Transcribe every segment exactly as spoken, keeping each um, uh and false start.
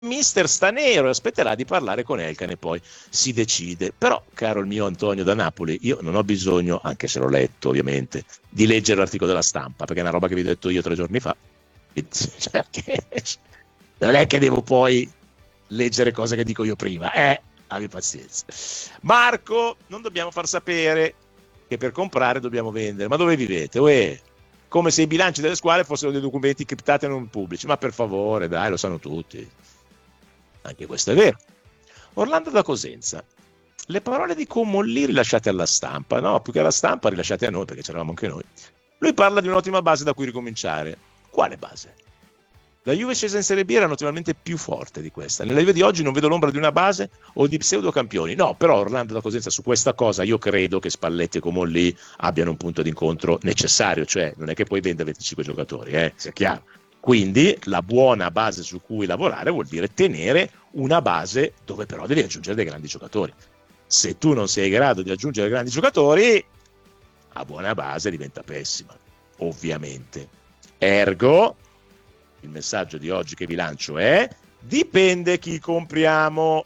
mister sta nero e aspetterà di parlare con Elkann e poi si decide. Però, caro il mio Antonio da Napoli, io non ho bisogno, anche se l'ho letto ovviamente, di leggere l'articolo della Stampa, perché è una roba che vi ho detto io tre giorni fa. Cioè, non è che devo poi leggere cose che dico io prima, eh, abbi pazienza. Marco, non dobbiamo far sapere che per comprare dobbiamo vendere, ma dove vivete? Uè, come se i bilanci delle scuole fossero dei documenti criptati e non pubblici, ma per favore, dai, lo sanno tutti. Anche questo è vero. Orlando da Cosenza, le parole di Comolli rilasciate alla Stampa, no, più che alla Stampa rilasciate a noi, perché c'eravamo anche noi. Lui parla di un'ottima base da cui ricominciare. Quale base? La Juve scesa in Serie B era notevolmente più forte di questa. Nella Juve di oggi non vedo l'ombra di una base o di pseudocampioni. No, però Orlando da Cosenza, su questa cosa io credo che Spalletti e Comolli abbiano un punto d'incontro necessario, cioè non è che poi venda venticinque giocatori, eh, sia chiaro. Quindi la buona base su cui lavorare vuol dire tenere una base dove però devi aggiungere dei grandi giocatori. Se tu non sei in grado di aggiungere grandi giocatori, la buona base diventa pessima, ovviamente. Ergo, il messaggio di oggi che vi lancio è: dipende chi compriamo.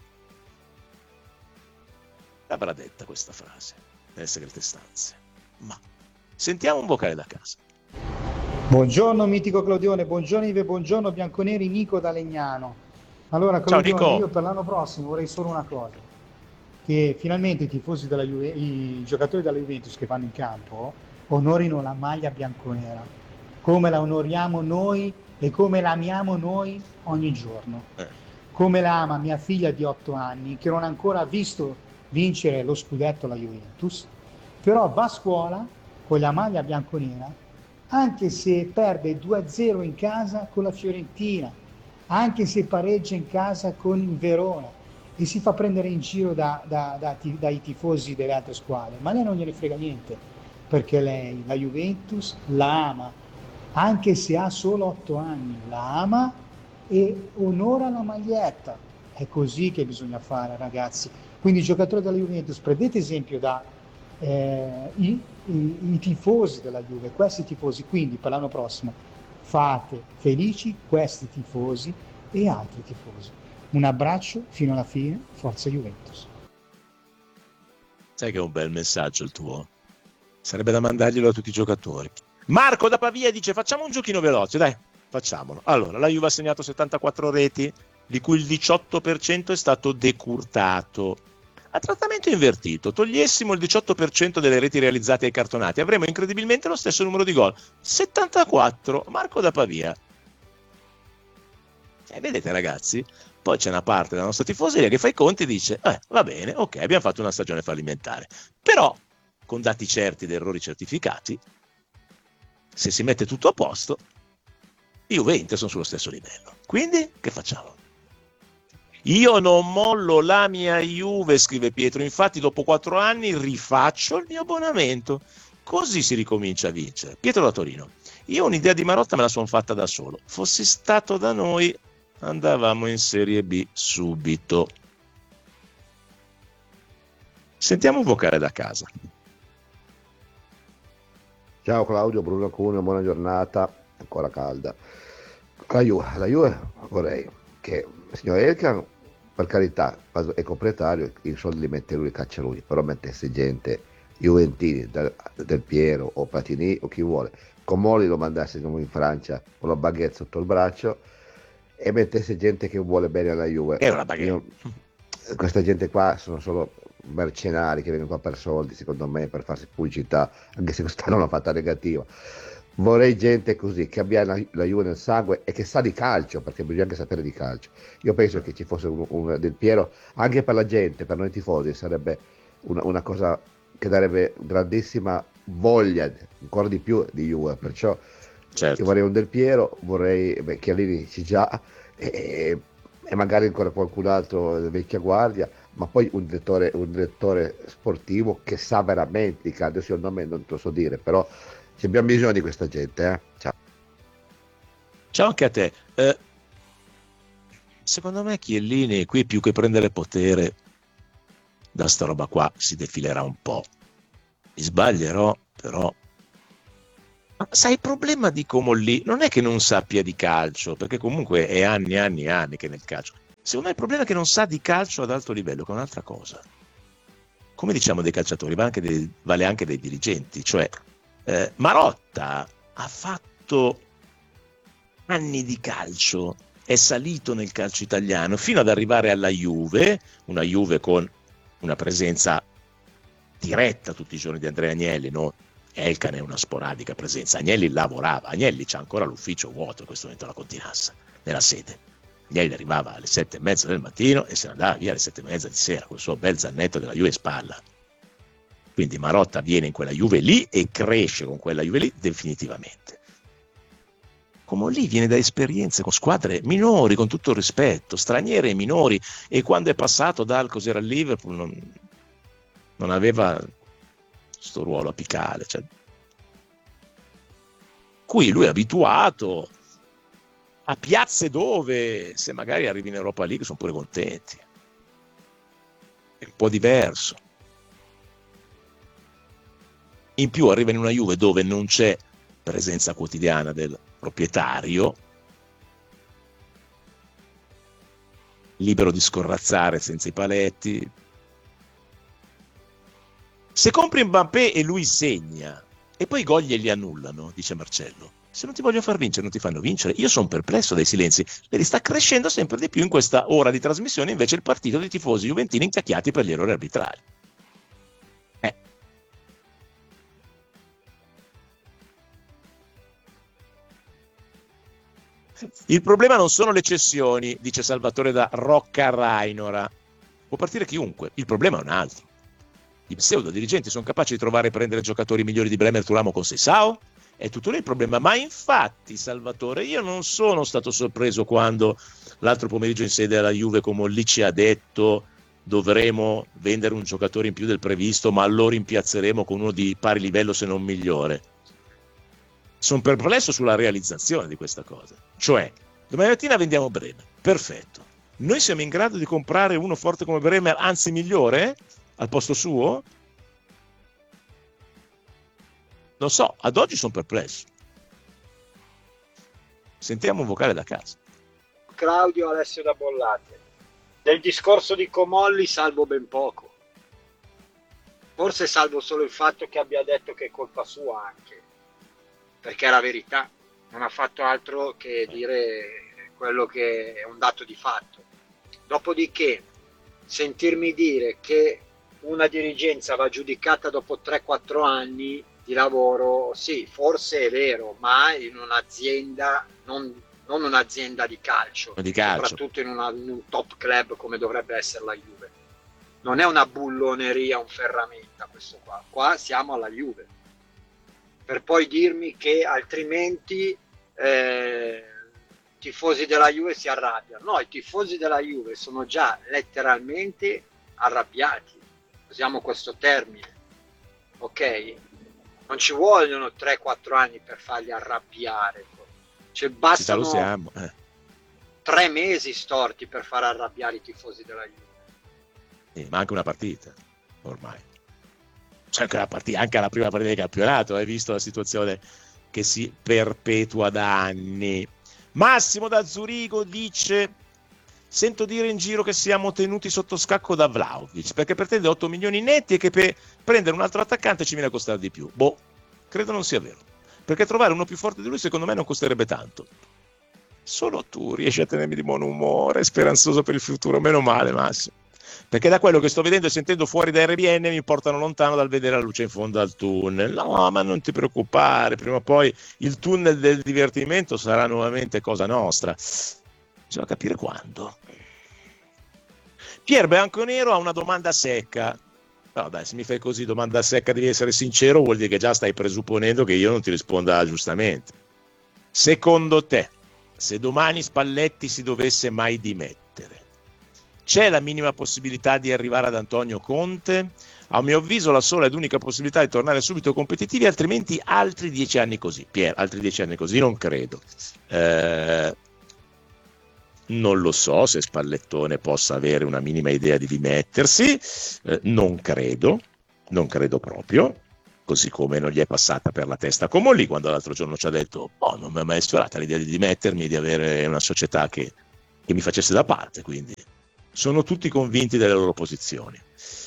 L'avrà detta questa frase nelle segrete stanze. Ma sentiamo un vocale da casa. Buongiorno mitico Claudione, buongiorno Ive, buongiorno bianconeri, Nico da Legnano. Allora Claudione, Ciao, Nico. Io per l'anno prossimo vorrei solo una cosa, che finalmente i tifosi della Juve, i giocatori della Juventus che vanno in campo onorino la maglia bianconera, come la onoriamo noi e come la amiamo noi ogni giorno. Eh. Come la ama mia figlia di otto anni, che non ha ancora visto vincere lo scudetto la Juventus, però va a scuola con la maglia bianconera, anche se perde due a zero in casa con la Fiorentina, anche se pareggia in casa con il Verona e si fa prendere in giro da, da, da, dai tifosi delle altre squadre, ma lei non gliene frega niente, perché lei la Juventus la ama, anche se ha solo otto anni, la ama e onora la maglietta. È così che bisogna fare, ragazzi. Quindi giocatori della Juventus, prendete esempio da eh, i, i, i tifosi della Juve, questi tifosi. Quindi per l'anno prossimo fate felici questi tifosi e altri tifosi. Un abbraccio fino alla fine, forza Juventus. Sai che è un bel messaggio il tuo? Sarebbe da mandarglielo a tutti i giocatori. Marco da Pavia dice: facciamo un giochino veloce, dai, facciamolo. Allora, la Juve ha segnato settantaquattro reti, di cui il diciotto per cento è stato decurtato. A trattamento invertito, togliessimo il diciotto per cento delle reti realizzate ai cartonati, avremo incredibilmente lo stesso numero di gol, settantaquattro. Marco da Pavia. E vedete ragazzi, poi c'è una parte della nostra tifoseria che fa i conti e dice: eh, va bene, ok, abbiamo fatto una stagione fallimentare, però con dati certi ed errori certificati, se si mette tutto a posto, Juve e Inter sono sullo stesso livello. Quindi che facciamo? Io non mollo la mia Juve, scrive Pietro, infatti dopo quattro anni rifaccio il mio abbonamento, così si ricomincia a vincere. Pietro da Torino: io un'idea di Marotta me la sono fatta da solo, fossi stato da noi andavamo in Serie B subito. Sentiamo un vocale da casa. Ciao Claudio, Bruno Cuneo, buona giornata, ancora calda. La Juve, la Juve vorrei che il signor Elkann, per carità, è proprietario, i soldi li mette lui, caccia lui, però mettesse gente juventini, del, del Piero o Platini o chi vuole, Comolli lo mandasse come in Francia con la baguette sotto il braccio e mettesse gente che vuole bene alla Juve. È una baguette. Io, questa gente qua sono solo mercenari che vengono qua per soldi, secondo me, per farsi pubblicità, anche se quest'anno l'ha fatta negativa. Vorrei gente così, che abbia la, la Juve nel sangue e che sa di calcio, perché bisogna anche sapere di calcio. Io penso che ci fosse un, un Del Piero, anche per la gente, per noi tifosi, sarebbe una, una cosa che darebbe grandissima voglia, ancora di più, di Juve. Perciò certo. Io vorrei un Del Piero, vorrei, beh, Chiellini ci già, e, e magari ancora qualcun altro vecchia guardia, ma poi un direttore, un direttore sportivo che sa veramente di calcio. Io il nome non te lo so dire, però ci abbiamo bisogno di questa gente, eh? Ciao. Ciao anche a te. Eh, secondo me Chiellini qui più che prendere potere da sta roba qua si defilerà un po'. Mi sbaglierò, però. Ma sai, il problema di Comolli non è che non sappia di calcio, perché comunque è anni e anni e anni che è nel calcio. Secondo me il problema è che non sa di calcio ad alto livello, che è un'altra cosa. Come diciamo dei calciatori, vale anche dei, vale anche dei dirigenti. Cioè, eh, Marotta ha fatto anni di calcio, è salito nel calcio italiano fino ad arrivare alla Juve, una Juve con una presenza diretta tutti i giorni di Andrea Agnelli, no? Elkann è una sporadica presenza. Agnelli lavorava, Agnelli c'ha ancora l'ufficio vuoto in questo momento alla Continassa, nella sede. Agnelli arrivava alle sette e mezza del mattino e se ne andava via alle sette e mezza di sera col suo bel zannetto della Juve in spalla. Quindi Marotta viene in quella Juve lì e cresce con quella Juve lì definitivamente. Come lì viene da esperienze con squadre minori, con tutto il rispetto, straniere e minori, e quando è passato dal cos'era il Liverpool non, non aveva sto ruolo apicale, cioè. Qui lui è abituato a piazze dove se magari arrivi in Europa League sono pure contenti, è un po' diverso. In più arriva in una Juve dove non c'è presenza quotidiana del proprietario, libero di scorrazzare senza i paletti. Se compri Mbappé e lui segna e poi i gol glieli annullano, dice Marcello, se non ti voglio far vincere non ti fanno vincere. Io sono perplesso dai silenzi, vedi, sta crescendo sempre di più in questa ora di trasmissione invece il partito dei tifosi juventini incacchiati per gli errori arbitrali. eh. Il problema non sono le cessioni, dice Salvatore da Rocca Rainora, può partire chiunque, il problema è un altro. I pseudo dirigenti sono capaci di trovare e prendere giocatori migliori di Bremer, Turamo con Seisao? È tutto lì il problema. Ma infatti, Salvatore, io non sono stato sorpreso quando l'altro pomeriggio in sede alla Juve Comolli ci ha detto dovremo vendere un giocatore in più del previsto, ma lo rimpiazzeremo con uno di pari livello se non migliore. Sono perplesso sulla realizzazione di questa cosa. Cioè, domani mattina vendiamo Bremer, perfetto. Noi siamo in grado di comprare uno forte come Bremer, anzi migliore, al posto suo? Non so, ad oggi sono perplesso. Sentiamo un vocale da casa. Claudio Alessio da Bollate. Del discorso di Comolli salvo ben poco. Forse salvo solo il fatto che abbia detto che è colpa sua anche, perché è la verità. Non ha fatto altro che dire quello che è un dato di fatto. Dopodiché, sentirmi dire che una dirigenza va giudicata dopo tre quattro anni di lavoro, sì, forse è vero, ma in un'azienda, non, non un'azienda di calcio, di calcio. soprattutto in, una, in un top club come dovrebbe essere la Juve. Non è una bulloneria, un ferramenta questo qua, qua siamo alla Juve. Per poi dirmi che altrimenti eh, i tifosi della Juve si arrabbiano. No, i tifosi della Juve sono già letteralmente arrabbiati. Usiamo questo termine, ok? Non ci vogliono tre quattro anni per farli arrabbiare, cioè bastano eh. tre mesi storti per far arrabbiare i tifosi della Juve. Eh, ma anche una partita ormai, c'è anche la partita, anche la prima partita del campionato, hai visto la situazione che si perpetua da anni. Massimo da Zurigo dice: sento dire in giro che siamo tenuti sotto scacco da Vlahovic perché pretende otto milioni netti e che per prendere un altro attaccante ci viene a costare di più. Boh, credo non sia vero, perché trovare uno più forte di lui secondo me non costerebbe tanto. Solo tu riesci a tenermi di buon umore, speranzoso per il futuro. Meno male, Massimo, perché da quello che sto vedendo e sentendo fuori da R B N mi portano lontano dal vedere la luce in fondo al tunnel. No, ma non ti preoccupare, prima o poi il tunnel del divertimento sarà nuovamente cosa nostra. Bisogna capire quando. Pier Bianconero ha una domanda secca. No, dai, se mi fai così domanda secca devi essere sincero, vuol dire che già stai presupponendo che io non ti risponda giustamente. Secondo te, se domani Spalletti si dovesse mai dimettere, c'è la minima possibilità di arrivare ad Antonio Conte? A mio avviso la sola ed unica possibilità è tornare subito competitivi, altrimenti altri dieci anni così. Pier, altri dieci anni così non credo. Eh... Non lo so se Spallettone possa avere una minima idea di dimettersi, eh, non credo, non credo proprio, così come non gli è passata per la testa come lì quando l'altro giorno ci ha detto oh, non mi è mai sfiorata l'idea di dimettermi, di avere una società che che mi facesse da parte, quindi sono tutti convinti delle loro posizioni.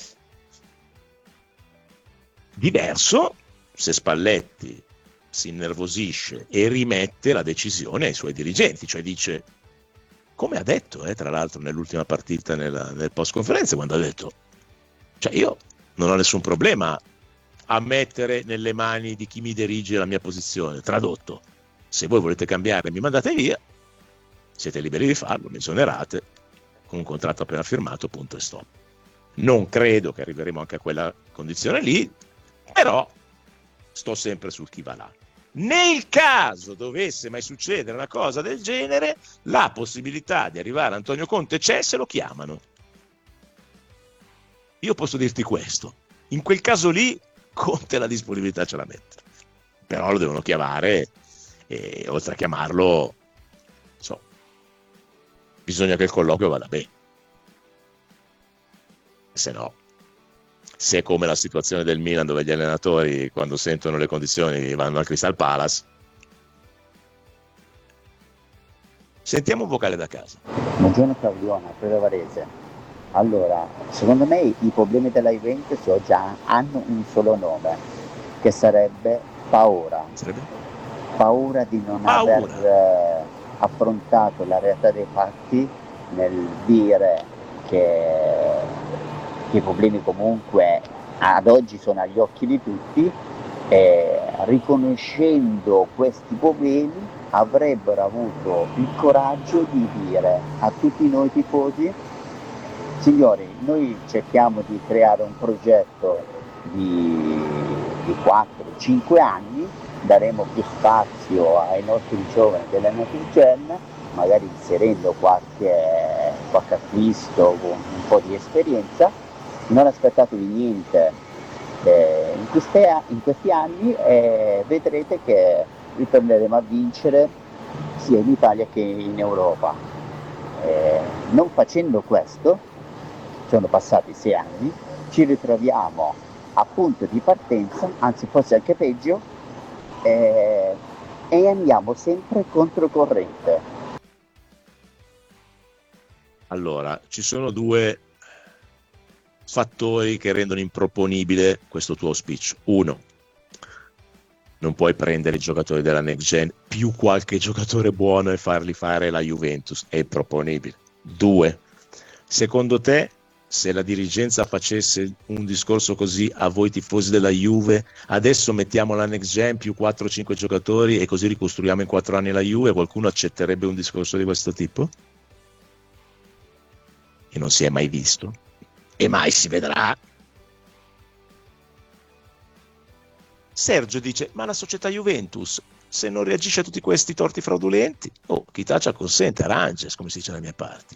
Diverso se Spalletti si innervosisce e rimette la decisione ai suoi dirigenti, cioè dice, come ha detto eh, tra l'altro nell'ultima partita nella, nel post conferenza, quando ha detto, cioè io non ho nessun problema a mettere nelle mani di chi mi dirige la mia posizione, tradotto, se voi volete cambiare mi mandate via, siete liberi di farlo, mi esonerate con un contratto appena firmato, punto e stop. Non credo che arriveremo anche a quella condizione lì, però sto sempre sul chi va là. Nel caso dovesse mai succedere una cosa del genere, la possibilità di arrivare a Antonio Conte c'è se lo chiamano. Io posso dirti questo, in quel caso lì Conte la disponibilità ce la mette, però lo devono chiamare e oltre a chiamarlo, so, bisogna che il colloquio vada bene, se no, se è come la situazione del Milan dove gli allenatori quando sentono le condizioni vanno al Crystal Palace. Sentiamo un vocale da casa. Buongiorno Claudiona, Alfredo Varese. Allora, secondo me i problemi della Juventus oggi hanno un solo nome, che sarebbe paura. Sarebbe? Paura di non paura. aver eh, affrontato la realtà dei fatti nel dire che, che i problemi comunque ad oggi sono agli occhi di tutti, e riconoscendo questi problemi avrebbero avuto il coraggio di dire a tutti noi tifosi: signori, noi cerchiamo di creare un progetto di, di quattro cinque anni, daremo più spazio ai nostri giovani della Next Gen, magari inserendo qualche, qualche acquisto con un po' di esperienza, non aspettatevi niente eh, in, queste, in questi anni e vedrete che ritorneremo a vincere sia in Italia che in Europa. Eh, non facendo questo, sono passati sei anni, ci ritroviamo a punto di partenza, anzi forse anche peggio, eh, e andiamo sempre controcorrente. Allora, ci sono due fattori che rendono improponibile questo tuo speech. Uno, non puoi prendere i giocatori della Next Gen più qualche giocatore buono e farli fare la Juventus, è improponibile. Due, secondo te, se la dirigenza facesse un discorso così a voi tifosi della Juve, adesso mettiamo la Next Gen più quattro cinque giocatori e così ricostruiamo in quattro anni la Juve, qualcuno accetterebbe un discorso di questo tipo? E non si è mai visto e mai si vedrà. Sergio dice: ma la società Juventus, se non reagisce a tutti questi torti fraudolenti, oh, chi taccia consente, arranges, come si dice dalle mie parti.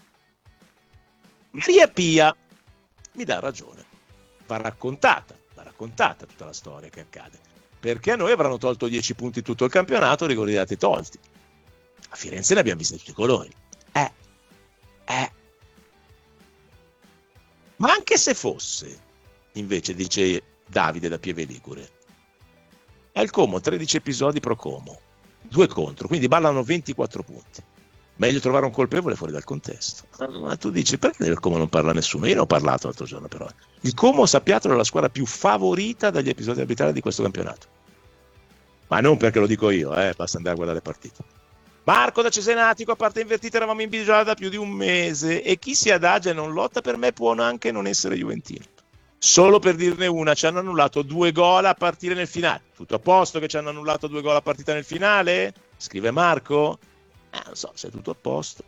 Maria Pia mi dà ragione, va raccontata, va raccontata tutta la storia che accade, perché a noi avranno tolto dieci punti tutto il campionato, rigori dati tolti. A Firenze ne abbiamo visti tutti i colori. Eh, eh. Ma anche se fosse, invece, dice Davide da Pieve Ligure, al Como tredici episodi pro Como, due contro, quindi ballano ventiquattro punti. Meglio trovare un colpevole fuori dal contesto. Ma tu dici, perché del Como non parla nessuno? Io ne ho parlato l'altro giorno, però. Il Como, sappiatelo, è la squadra più favorita dagli episodi arbitrali di questo campionato. Ma non perché lo dico io, eh, basta andare a guardare le partite. Marco da Cesenatico, a parte invertita, eravamo in bisogno da più di un mese e chi si adagia e non lotta per me può anche non essere juventino. Solo per dirne una, ci hanno annullato due gol a partire nel finale. Tutto a posto che ci hanno annullato due gol a partita nel finale? Scrive Marco. Eh, non so se è tutto a posto.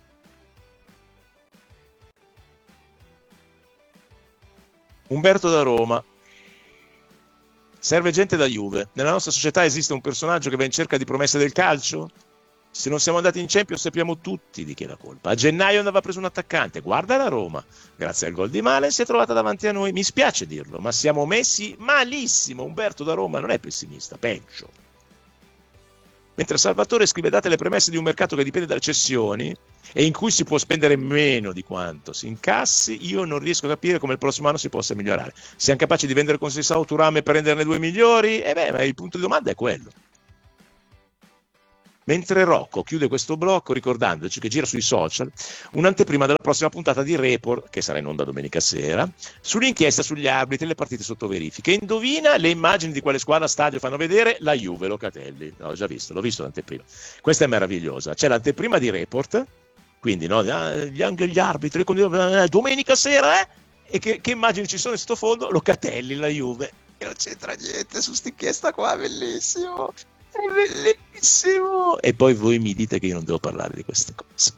Umberto da Roma. Serve gente da Juve. Nella nostra società esiste un personaggio che va in cerca di promesse del calcio? Se non siamo andati in Champions sappiamo tutti di chi è la colpa. A gennaio andava preso un attaccante, guarda la Roma, grazie al gol di Malen si è trovata davanti a noi, mi spiace dirlo, ma siamo messi malissimo. Umberto da Roma non è pessimista, peggio. Mentre Salvatore scrive: date le premesse di un mercato che dipende dalle cessioni e in cui si può spendere meno di quanto si incassi, io non riesco a capire come il prossimo anno si possa migliorare. Siamo capaci di vendere con Seisao Thuram e prenderne due migliori? E beh, ma il punto di domanda è quello. mentre Rocco chiude questo blocco ricordandoci che gira sui social un'anteprima della prossima puntata di Report, che sarà in onda domenica sera, sull'inchiesta sugli arbitri e le partite sotto verifiche. Indovina le immagini di quale squadra stadio fanno vedere? La Juve Locatelli. No, ho già visto, l'ho visto l'anteprima. Questa è meravigliosa. C'è l'anteprima di Report, quindi no, anche gli arbitri, domenica sera, eh? E che, che immagini ci sono in sottofondo? Locatelli, la Juve. E non c'entra niente su st'inchiesta qua, bellissimo. È bellissimo. E poi voi mi dite che io non devo parlare di queste cose.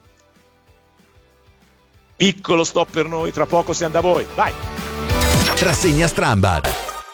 Piccolo stop per noi, tra poco siamo da voi. Vai. Rassegna Strambad.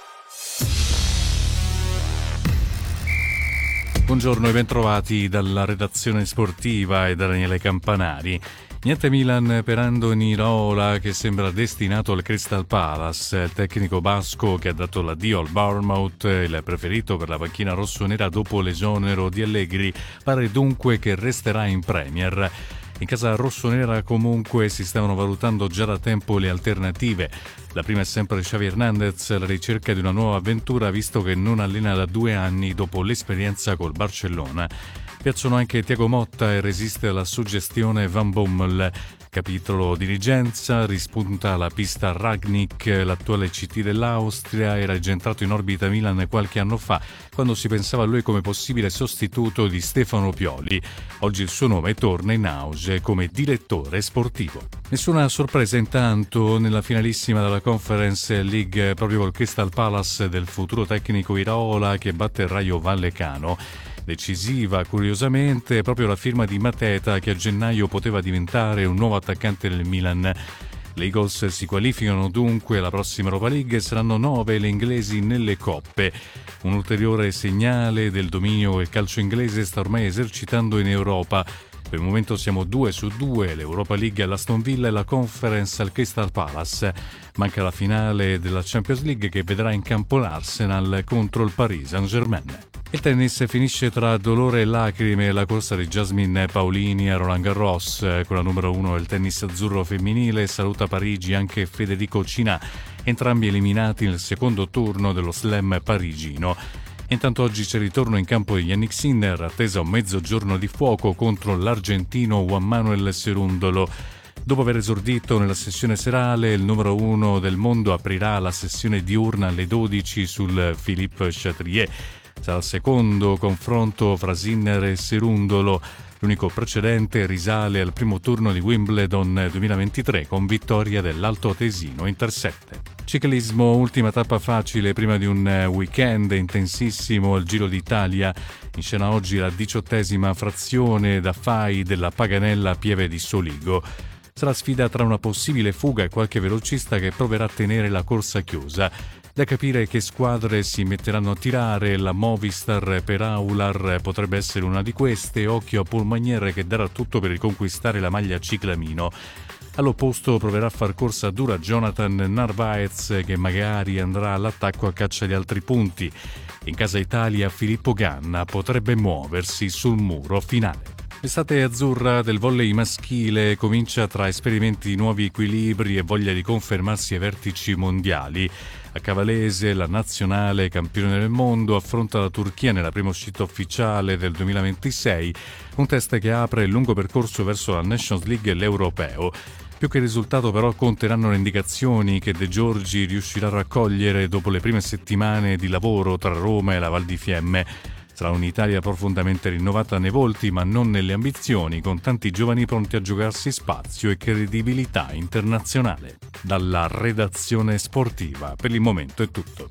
Buongiorno e bentrovati dalla redazione sportiva e da Daniele Campanari. Niente Milan per Andoni Iraola, che sembra destinato al Crystal Palace. Il tecnico basco, che ha dato l'addio al Bournemouth, il preferito per la panchina rossonera dopo l'esonero di Allegri, pare dunque che resterà in Premier. In casa rossonera comunque si stavano valutando già da tempo le alternative. La prima è sempre Xavi Hernandez, alla ricerca di una nuova avventura, visto che non allena da due anni dopo l'esperienza col Barcellona. Piacciono anche Thiago Motta e resiste alla suggestione Van Bommel. Capitolo dirigenza, rispunta la pista Rangnick, l'attuale C T dell'Austria, era già entrato in orbita Milan qualche anno fa, quando si pensava a lui come possibile sostituto di Stefano Pioli. Oggi il suo nome torna in auge come direttore sportivo. Nessuna sorpresa intanto nella finalissima della Conference League proprio col Crystal Palace del futuro tecnico Iraola, che batte il Rayo Vallecano. Decisiva, curiosamente, proprio la firma di Mateta, che a gennaio poteva diventare un nuovo attaccante del Milan. Le Eagles si qualificano dunque alla prossima Europa League e saranno nove le inglesi nelle coppe. Un ulteriore segnale del dominio che il calcio inglese sta ormai esercitando in Europa. Per il momento siamo due su due, l'Europa League all'Aston Villa e la Conference al Crystal Palace. Manca la finale della Champions League, che vedrà in campo l'Arsenal contro il Paris Saint-Germain. Il tennis finisce tra dolore e lacrime la corsa di Jasmine Paolini a Roland Garros. Con la numero uno del tennis azzurro femminile saluta Parigi anche Federico Cinà, entrambi eliminati nel secondo turno dello slam parigino. Intanto oggi c'è il ritorno in campo di Yannick Sinner, attesa un mezzogiorno di fuoco contro l'argentino Juan Manuel Cerundolo. Dopo aver esordito nella sessione serale, il numero uno del mondo aprirà la sessione diurna alle dodici sul Philippe Chatrier. Sarà il secondo confronto fra Sinner e Cerundolo. L'unico precedente risale al primo turno di Wimbledon duemilaventitré con vittoria dell'altoatesino in tre sette. Ciclismo, ultima tappa facile prima di un weekend intensissimo al Giro d'Italia. In scena oggi la diciottesima frazione da Fai della Paganella a Pieve di Soligo. Sarà sfida tra una possibile fuga e qualche velocista che proverà a tenere la corsa chiusa. Da capire che squadre si metteranno a tirare, la Movistar per Aular potrebbe essere una di queste. Occhio a Paul Magnier, che darà tutto per riconquistare la maglia ciclamino. All'opposto proverà a far corsa dura Jonathan Narvaez, che magari andrà all'attacco a caccia di altri punti. In casa Italia Filippo Ganna potrebbe muoversi sul muro finale. L'estate azzurra del volley maschile comincia tra esperimenti di nuovi equilibri e voglia di confermarsi ai vertici mondiali. A Cavalese la nazionale campione del mondo affronta la Turchia nella prima uscita ufficiale del duemilaventisei, un test che apre il lungo percorso verso la Nations League e l'Europeo. Più che il risultato però conteranno le indicazioni che De Giorgi riuscirà a raccogliere dopo le prime settimane di lavoro tra Roma e la Val di Fiemme. Sarà un'Italia profondamente rinnovata nei volti, ma non nelle ambizioni, con tanti giovani pronti a giocarsi spazio e credibilità internazionale. Dalla redazione sportiva, per il momento è tutto.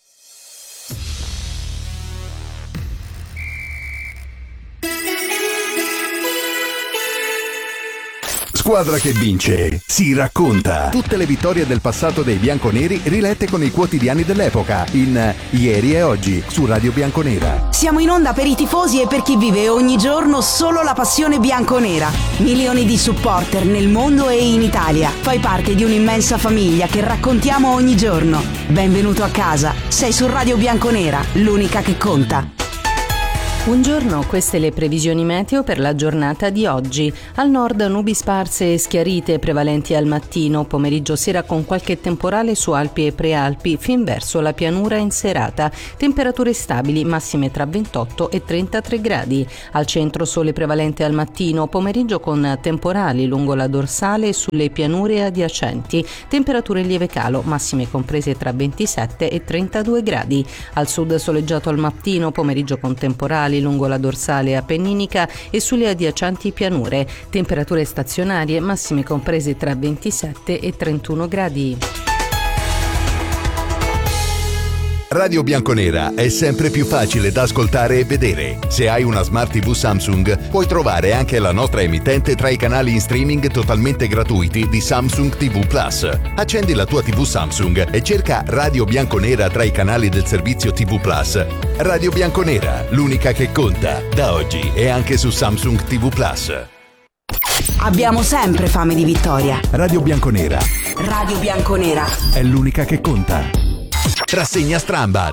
Squadra che vince si racconta. Tutte le vittorie del passato dei bianconeri rilette con i quotidiani dell'epoca in Ieri e Oggi su Radio Bianconera. Siamo in onda per i tifosi e per chi vive ogni giorno solo la passione bianconera. Milioni di supporter nel mondo e in Italia. Fai parte di un'immensa famiglia che raccontiamo ogni giorno. Benvenuto a casa. Sei su Radio Bianconera, l'unica che conta. Buongiorno, queste le previsioni meteo per la giornata di oggi. Al nord nubi sparse e schiarite prevalenti al mattino, pomeriggio sera con qualche temporale su Alpi e Prealpi, fin verso la pianura in serata. Temperature stabili, massime tra ventotto e trentatré gradi. Al centro sole prevalente al mattino, pomeriggio con temporali lungo la dorsale e sulle pianure adiacenti. Temperature in lieve calo, massime comprese tra ventisette e trentadue gradi. Al sud soleggiato al mattino, pomeriggio con temporali lungo la dorsale appenninica e sulle adiacenti pianure. Temperature stazionarie, massime comprese tra ventisette e trentuno gradi. Radio Bianconera è sempre più facile da ascoltare e vedere. Se hai una Smart tivù Samsung, puoi trovare anche la nostra emittente tra i canali in streaming totalmente gratuiti di Samsung tivù Plus. Accendi la tua tivù Samsung e cerca Radio Bianconera tra i canali del servizio tivù Plus. Radio Bianconera, l'unica che conta, da oggi e anche su Samsung tivù Plus. Abbiamo sempre fame di vittoria. Radio Bianconera. Radio Bianconera È l'unica che conta. Rassegna Strambad.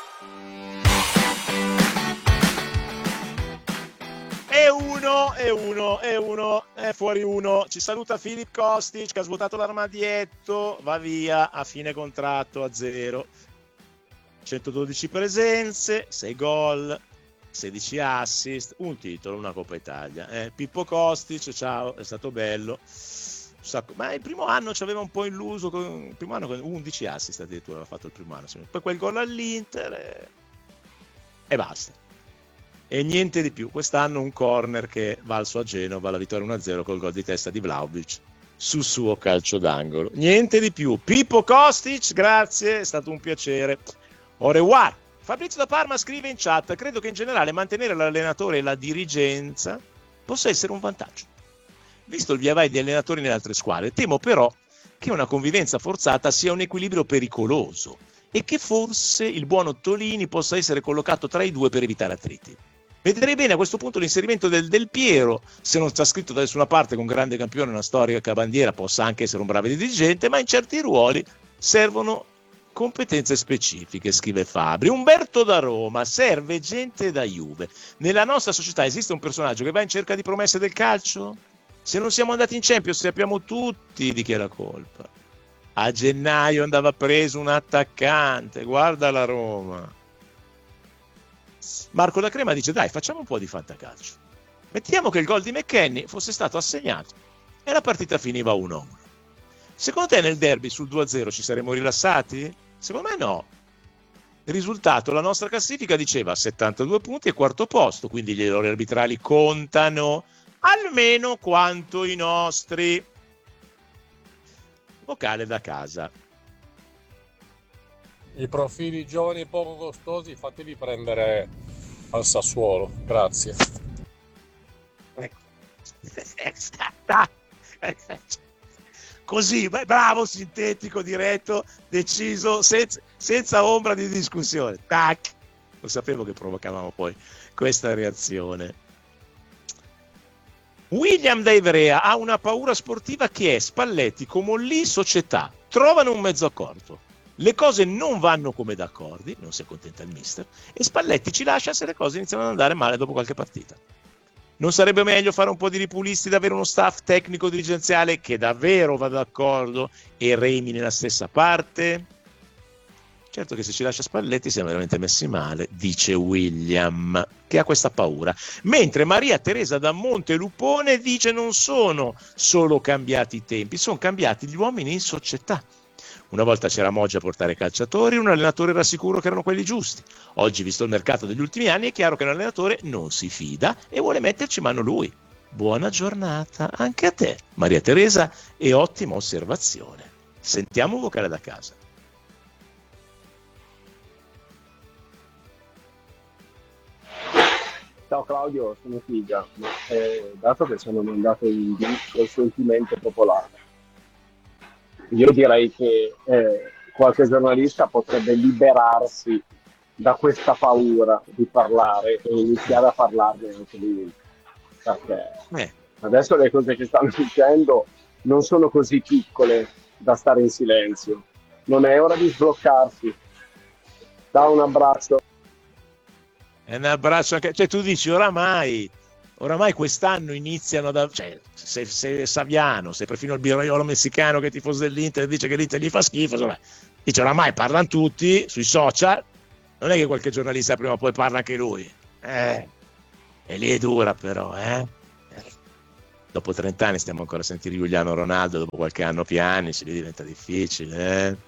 E uno, e uno, e uno, è fuori uno. Ci saluta Filip Kostic che ha svuotato l'armadietto, va via a fine contratto a zero. centododici presenze, sei gol, sedici assist, un titolo, una Coppa Italia. Eh, Pippo Kostic, ciao, è stato bello. Sacco. Ma il primo anno ci aveva un po' illuso, con, il primo anno con undici assist addirittura aveva fatto il primo anno, poi quel gol all'Inter e, e basta, e niente di più. Quest'anno un corner che valso a Genova, la vittoria uno a zero col gol di testa di Vlahovic sul suo calcio d'angolo, niente di più. Pippo Kostic, grazie, è stato un piacere, au revoir. Fabrizio da Parma scrive in chat: credo che in generale mantenere l'allenatore e la dirigenza possa essere un vantaggio, visto il via vai di allenatori nelle altre squadre. Temo però che una convivenza forzata sia un equilibrio pericoloso e che forse il buon Ottolini possa essere collocato tra i due per evitare attriti. Vedrei bene a questo punto l'inserimento del Del Piero, se non sta scritto da nessuna parte che un grande campione, una storica bandiera, possa anche essere un bravo dirigente, ma in certi ruoli servono competenze specifiche, scrive Fabri. Umberto da Roma: serve gente da Juve. Nella nostra società esiste un personaggio che va in cerca di promesse del calcio? Se non siamo andati in Champions sappiamo tutti di chi è la colpa. A gennaio andava preso un attaccante, guarda la Roma. Marco da Crema dice: dai, facciamo un po' di fantacalcio. Mettiamo che il gol di McKennie fosse stato assegnato e la partita finiva uno a uno. Secondo te nel derby sul due a zero ci saremmo rilassati? Secondo me no. Il risultato, la nostra classifica diceva settantadue punti e quarto posto, quindi gli errori arbitrali contano almeno quanto i nostri. Vocale da casa: i profili giovani e poco costosi fateli prendere al Sassuolo, grazie. Così, bravo, sintetico, diretto, deciso, senza, senza ombra di discussione. Tac. Lo sapevo che provocavamo poi questa reazione. William da Ivrea ha una paura sportiva che è Spalletti, Comolli, società. Trovano un mezzo accordo. Le cose non vanno come d'accordi, non si accontenta il mister, e Spalletti ci lascia se le cose iniziano ad andare male dopo qualche partita. Non sarebbe meglio fare un po' di ripulisti ed avere uno staff tecnico dirigenziale che davvero va d'accordo e remi nella stessa parte? Certo che se ci lascia Spalletti siamo veramente messi male, dice William, che ha questa paura. Mentre Maria Teresa da Montelupone dice: non sono solo cambiati i tempi, sono cambiati gli uomini in società. Una volta c'era Moggi a portare calciatori, un allenatore era sicuro che erano quelli giusti. Oggi, visto il mercato degli ultimi anni, è chiaro che un allenatore non si fida e vuole metterci mano lui. Buona giornata anche a te, Maria Teresa, e ottima osservazione. Sentiamo un vocale da casa. Ciao Claudio, sono Figa. Eh, dato che sono mandato in il sentimento popolare, io direi che eh, qualche giornalista potrebbe liberarsi da questa paura di parlare e iniziare a parlarne anche lui, perché eh. adesso le cose che stanno dicendo non sono così piccole da stare in silenzio. Non è ora di sbloccarsi. Da un abbraccio. E un abbraccio anche, cioè tu dici oramai, oramai quest'anno iniziano da, cioè se, se Saviano, se perfino il birraiolo messicano che è tifoso dell'Inter dice che l'Inter gli fa schifo, insomma, dice oramai parlano tutti sui social, non è che qualche giornalista prima o poi parla anche lui, eh, e lì è dura però, eh. Dopo trenta anni stiamo ancora a sentire Giuliano Ronaldo, dopo qualche anno piani, se lì diventa difficile, eh.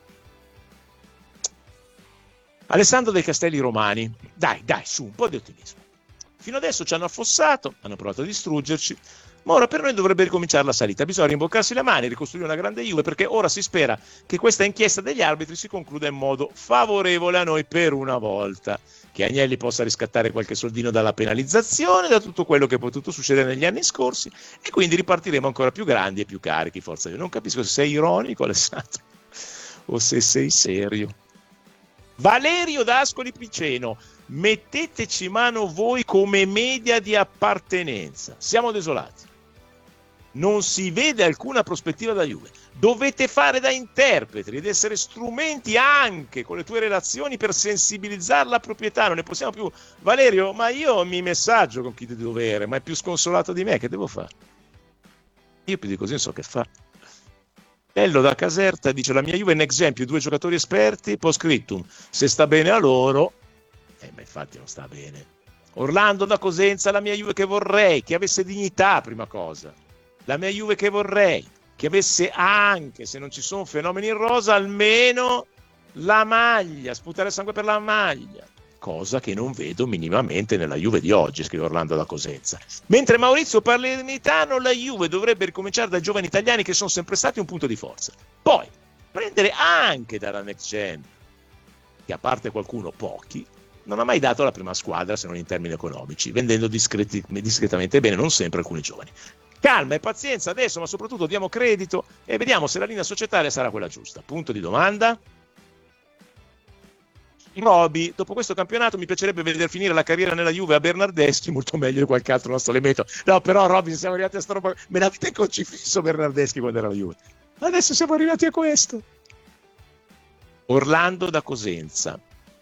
Alessandro dei Castelli Romani, dai, dai, su, un po' di ottimismo. Fino adesso ci hanno affossato, hanno provato a distruggerci, ma ora per noi dovrebbe ricominciare la salita. Bisogna rimboccarsi le mani, ricostruire una grande Juve, perché ora si spera che questa inchiesta degli arbitri si concluda in modo favorevole a noi per una volta. Che Agnelli possa riscattare qualche soldino dalla penalizzazione, da tutto quello che è potuto succedere negli anni scorsi, e quindi ripartiremo ancora più grandi e più carichi. Forza, io non capisco se sei ironico, Alessandro, o se sei serio. Valerio d'Ascoli Piceno, metteteci mano voi come media di appartenenza. Siamo desolati. Non si vede alcuna prospettiva da Juve. Dovete fare da interpreti ed essere strumenti anche con le tue relazioni per sensibilizzare la proprietà. Non ne possiamo più. Valerio, ma io mi messaggio con chi di dovere, ma è più sconsolato di me, che devo fare? Io più di così non so che fa. Bello da Caserta dice: la mia Juve è next gen, più due giocatori esperti, post scriptum, se sta bene a loro, eh, ma infatti non sta bene. Orlando da Cosenza, la mia Juve che vorrei che avesse dignità, prima cosa, la mia Juve che vorrei che avesse, anche se non ci sono fenomeni in rosa, almeno la maglia, sputare sangue per la maglia, cosa che non vedo minimamente nella Juve di oggi, scrive Orlando da Cosenza. Mentre Maurizio Palermitano, la Juve dovrebbe ricominciare dai giovani italiani che sono sempre stati un punto di forza. Poi prendere anche dalla next gen, che a parte qualcuno, pochi, non ha mai dato la prima squadra se non in termini economici, vendendo discreti, discretamente bene, non sempre alcuni giovani. Calma e pazienza adesso, ma soprattutto diamo credito e vediamo se la linea societaria sarà quella giusta. Punto di domanda. Roby, dopo questo campionato mi piacerebbe vedere finire la carriera nella Juve a Bernardeschi, molto meglio di qualche altro nostro elemento. No, però Roby, siamo arrivati a sta roba, me l'avete crocifisso Bernardeschi quando era la Juve. Adesso siamo arrivati a questo. Orlando da Cosenza.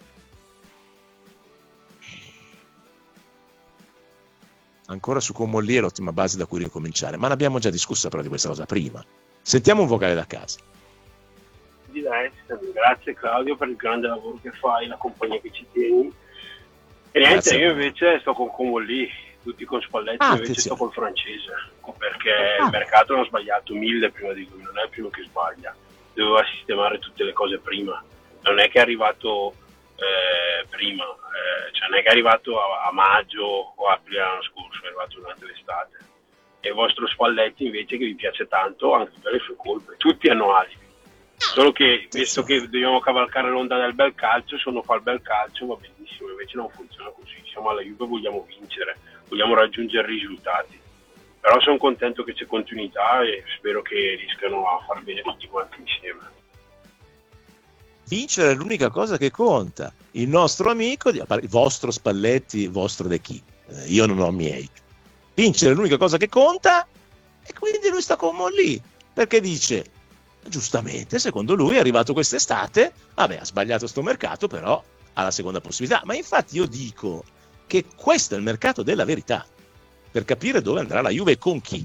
Ancora su Comolli è l'ottima base da cui ricominciare, ma l'abbiamo già discussa però di questa cosa prima. Sentiamo un vocale da casa. Grazie Claudio per il grande lavoro che fai, la compagnia che ci tieni. E niente, Grazie. Io invece sto con Comolli, tutti con Spalletti, ah, invece sto col francese, perché ah. il mercato non ha sbagliato mille prima di lui, non è il primo che sbaglia, doveva sistemare tutte le cose prima, non è che è arrivato eh, prima, eh, cioè non è che è arrivato a, a maggio o a aprile l'anno scorso, è arrivato durante l'estate. E il vostro Spalletti invece, che vi piace tanto, ha anche tutte le sue colpe, tutti hanno alibi. Solo che, visto che dobbiamo cavalcare l'onda del bel calcio, se uno fa il bel calcio va benissimo, invece non funziona così. Siamo alla Juve, vogliamo vincere, vogliamo raggiungere risultati. Però sono contento che c'è continuità e spero che riescano a far bene tutti quanti insieme. Vincere è l'unica cosa che conta. Il nostro amico, il vostro Spalletti, il vostro De Chi, eh, io non ho miei. Vincere è l'unica cosa che conta e quindi lui sta con Molli, perché dice, giustamente, secondo lui è arrivato quest'estate, vabbè, ha sbagliato sto mercato, però ha la seconda possibilità. Ma infatti io dico che questo è il mercato della verità, per capire dove andrà la Juve e con chi.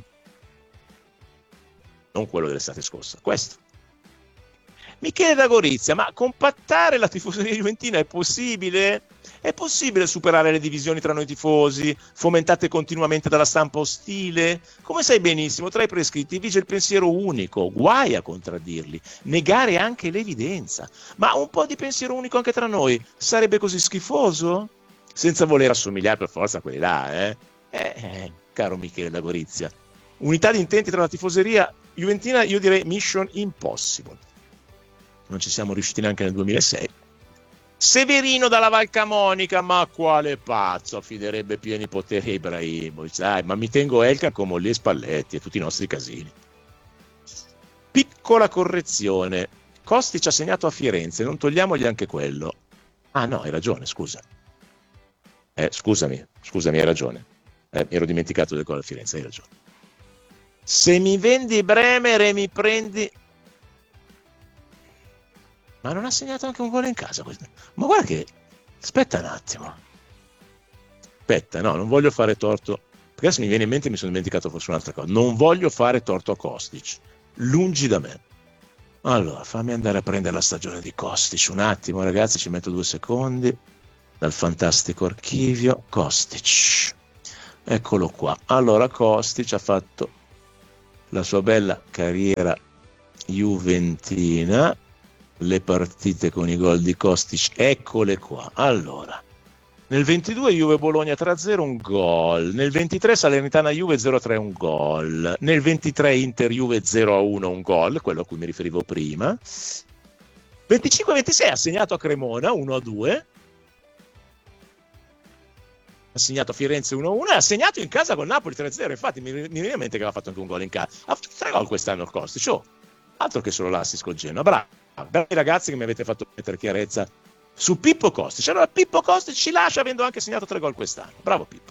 Non quello dell'estate scorsa, questo. Michele da Gorizia, ma compattare la tifoseria juventina è possibile? È possibile superare le divisioni tra noi tifosi, fomentate continuamente dalla stampa ostile? Come sai benissimo, tra i prescritti vige il pensiero unico, guai a contraddirli, negare anche l'evidenza. Ma un po' di pensiero unico anche tra noi sarebbe così schifoso? Senza voler assomigliare per forza a quelli là, eh? Eh, eh caro Michele da Gorizia. Unità di intenti tra la tifoseria juventina, io direi mission impossible. Non ci siamo riusciti neanche nel duemilasei. Severino dalla Val Camonica, ma quale pazzo affiderebbe pieni poteri a Ibrahimovic? Dai, ma mi tengo Elka come lì e Spalletti e tutti i nostri casini. Piccola correzione, Kostic ha segnato a Firenze, non togliamogli anche quello. Ah no, hai ragione, scusa. Eh, scusami, scusami, hai ragione. Eh, mi ero dimenticato del gol a Firenze, hai ragione. Se mi vendi Bremer e mi prendi... Ma non ha segnato anche un gol in casa? Ma guarda che... Aspetta un attimo. aspetta, no, non voglio fare torto, perché adesso mi viene in mente, mi sono dimenticato forse un'altra cosa, non voglio fare torto a Kostic, lungi da me. Allora, fammi andare a prendere la stagione di Kostic un attimo, ragazzi, ci metto due secondi, dal fantastico archivio, Kostic, eccolo qua. Allora, Kostic ha fatto la sua bella carriera juventina, le partite con i gol di Kostic, eccole qua. Allora, nel ventidue Juve Bologna tre a zero, un gol. Nel ventitré Salernitana Juve zero a tre, un gol. Nel ventitré Inter Juve zero a uno, un gol, quello a cui mi riferivo prima. venticinque ventisei ha segnato a Cremona uno a due. Ha segnato a Firenze uno a uno e ha segnato in casa con Napoli tre a zero. Infatti mi, mi viene in mente che aveva fatto anche un gol in casa. Ha fatto tre gol quest'anno il Kostic. Oh, altro che solo l'assist col Genoa. Bravo, bravi ragazzi che mi avete fatto mettere chiarezza su Pippo Kostic. Allora Pippo Kostic ci lascia avendo anche segnato tre gol quest'anno. Bravo Pippo.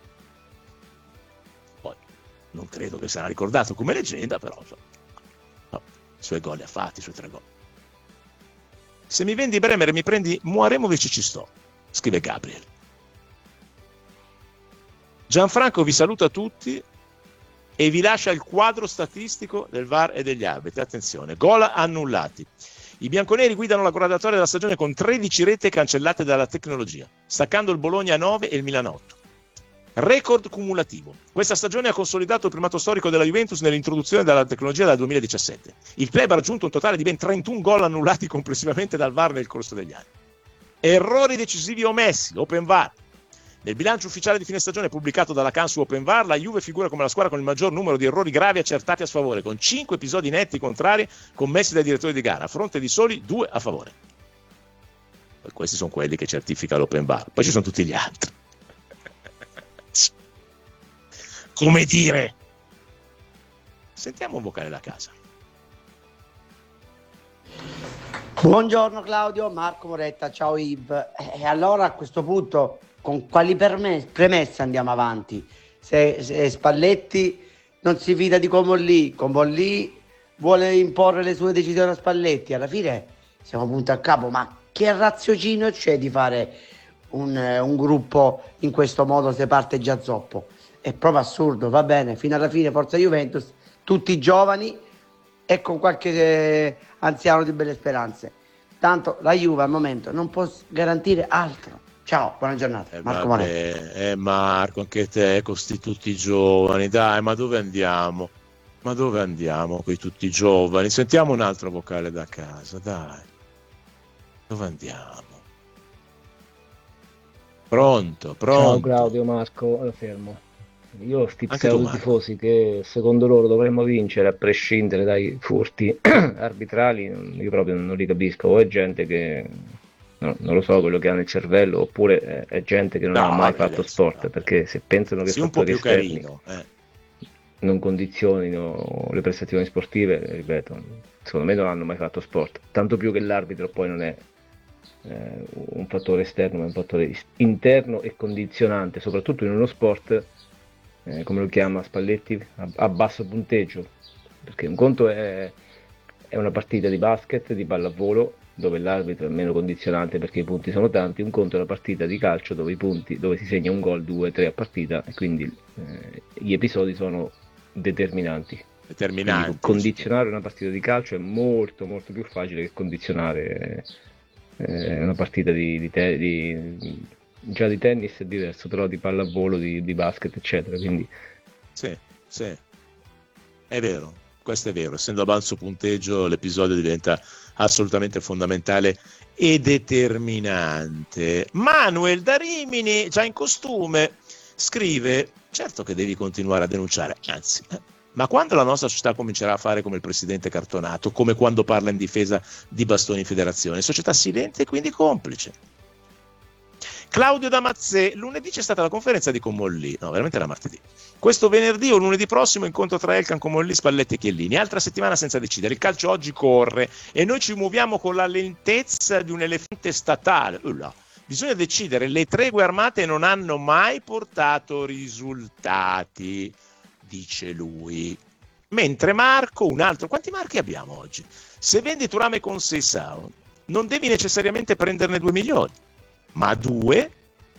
Poi non credo che sarà ricordato come leggenda, però no, i suoi gol li ha fatti, i suoi tre gol. Se mi vendi Bremer e mi prendi Muaremovic ci sto, scrive Gabriel. Gianfranco vi saluta tutti e vi lascia il quadro statistico del V A R e degli arbitri. Attenzione, gol annullati. I bianconeri guidano la graduatoria della stagione con tredici reti cancellate dalla tecnologia, staccando il Bologna a nove e il Milan a otto. Record cumulativo. Questa stagione ha consolidato il primato storico della Juventus nell'introduzione della tecnologia dal duemiladiciassette. Il club ha raggiunto un totale di ben trentuno gol annullati complessivamente dal V A R nel corso degli anni. Errori decisivi omessi, Open V A R. Nel bilancio ufficiale di fine stagione pubblicato dalla C A N su Open V A R, la Juve figura come la squadra con il maggior numero di errori gravi accertati a sfavore, con cinque episodi netti contrari commessi dai direttori di gara, a fronte di soli due a favore. E questi sono quelli che certifica l'Open V A R. Poi ci sono tutti gli altri. Come dire? Sentiamo un vocale da casa. Buongiorno Claudio, Marco Moretta, ciao Yves. E allora a questo punto con quali perme- premesse andiamo avanti? Se, se Spalletti non si fida di Comolli, Comolli vuole imporre le sue decisioni a Spalletti, alla fine siamo punto a capo, ma che raziocinio c'è di fare un, un gruppo in questo modo se parte già zoppo? È proprio assurdo, va bene, fino alla fine Forza Juventus, tutti giovani e con qualche eh, anziano di belle speranze. Tanto la Juve al momento non può garantire altro. Ciao, buona giornata. Eh, Marco vabbè, eh, Marco, anche te, con sti tutti giovani, dai, ma dove andiamo? Ma dove andiamo qui tutti giovani? Sentiamo un altro vocale da casa, dai. Dove andiamo? Pronto, pronto. Ciao Claudio, Marco, fermo. Io sti pseudo tifosi che secondo loro dovremmo vincere a prescindere dai furti arbitrali, io proprio non li capisco. O è gente che no, non lo so quello che ha nel cervello, oppure è, è gente che non no, ha mai fatto adesso, sport, no. Perché se pensano che sì, fattori esterni carino, eh. non condizionino le prestazioni sportive, ripeto, secondo me non hanno mai fatto sport, tanto più che l'arbitro poi non è eh, un fattore esterno, ma un fattore interno e condizionante, soprattutto in uno sport eh, come lo chiama Spalletti, a, a basso punteggio, perché un conto è, è una partita di basket, di pallavolo, dove l'arbitro è meno condizionante perché i punti sono tanti, un conto è una partita di calcio dove i punti, dove si segna un gol, due, tre a partita, e quindi eh, gli episodi sono determinanti. Determinanti. Quindi condizionare una partita di calcio è molto molto più facile che condizionare eh, una partita di, di, te, di già di tennis è diverso, però di pallavolo, di, di basket, eccetera. Quindi sì, sì, è vero. Questo è vero, essendo a basso punteggio l'episodio diventa assolutamente fondamentale e determinante. Manuel da Rimini, già in costume, scrive: certo che devi continuare a denunciare, anzi, ma quando la nostra società comincerà a fare come il presidente Cartonato, come quando parla in difesa di Bastoni in federazione, società silente e quindi complice. Claudio da Mazzè, lunedì c'è stata la conferenza di Comolli, no, veramente era martedì. Questo venerdì o lunedì prossimo incontro tra Elkan, Comolli, Spalletti e Chiellini. Altra settimana senza decidere. Il calcio oggi corre e noi ci muoviamo con la lentezza di un elefante statale. Ulla. Bisogna decidere, le tregue armate non hanno mai portato risultati, dice lui. Mentre Marco, un altro, quanti marchi abbiamo oggi? Se vendi Turame con Seisao, non devi necessariamente prenderne due milioni, ma due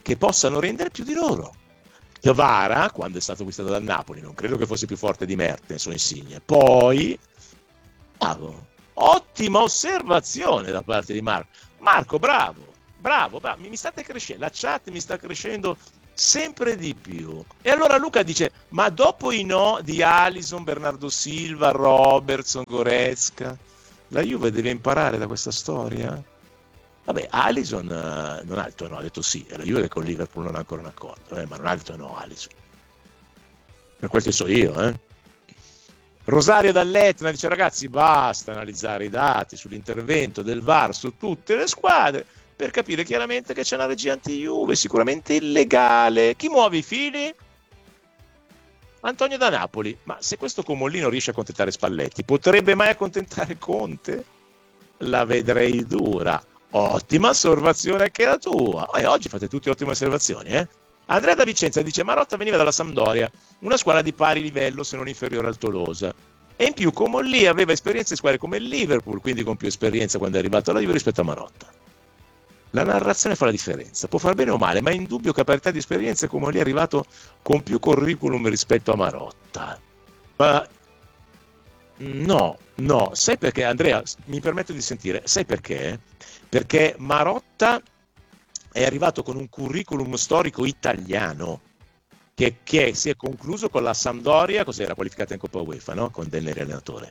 che possano rendere più di loro. Kvara, quando è stato acquistato dal Napoli, non credo che fosse più forte di Mertens o Insigne. Poi, bravo, ottima osservazione da parte di Marco. Marco, bravo, bravo, bravo, mi state crescendo, la chat mi sta crescendo sempre di più. E allora Luca dice, ma dopo i no di Alisson, Bernardo Silva, Robertson, Goretzka, la Juve deve imparare da questa storia? Vabbè, Alisson uh, non ha detto no, ha detto sì, e la Juve con Liverpool non ha ancora un accordo, eh, ma non ha detto no Alisson. Per quel che so io, eh. Rosario dall'Etna dice, ragazzi, basta analizzare i dati sull'intervento del V A R su tutte le squadre per capire chiaramente che c'è una regia anti-Juve, sicuramente illegale. Chi muove i fili? Antonio da Napoli. Ma se questo Comollino riesce a accontentare Spalletti, potrebbe mai accontentare Conte? La vedrei dura. Ottima osservazione anche la tua. E oggi fate tutte ottime osservazioni, eh? Andrea da Vicenza dice, Marotta veniva dalla Sampdoria, una squadra di pari livello se non inferiore al Tolosa. E in più Comolli aveva esperienza in squadre come il Liverpool, quindi con più esperienza quando è arrivato alla Juve rispetto a Marotta. La narrazione fa la differenza, può far bene o male, ma è indubbio che a parità di esperienze Comolli è arrivato con più curriculum rispetto a Marotta. Ma no, no, sai perché, Andrea, mi permetto di sentire, sai perché? Perché Marotta è arrivato con un curriculum storico italiano che, che si è concluso con la Sampdoria, cos'era, qualificata in Coppa UEFA, no? Con Del Neri allenatore.